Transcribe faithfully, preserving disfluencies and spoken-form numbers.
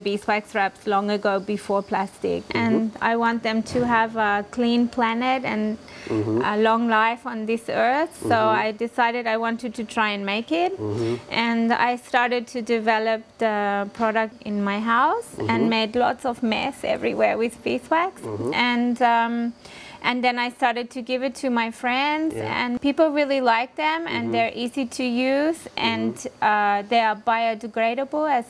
beeswax wraps long ago before plastic, mm-hmm. and I want them to have a clean planet and mm-hmm. a long life on this earth. So mm-hmm. I decided I wanted to try and make it, mm-hmm. and I started to develop the product in my house mm-hmm. and made lots of mess everywhere with beeswax, mm-hmm. and um, and then I started to give it to my friends, yeah. and people really like them, and mm-hmm. they're easy to use, and mm-hmm. uh, they are biodegradable as